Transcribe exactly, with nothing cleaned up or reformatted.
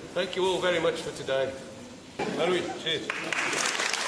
Thank you all very much for today. Louis, cheers.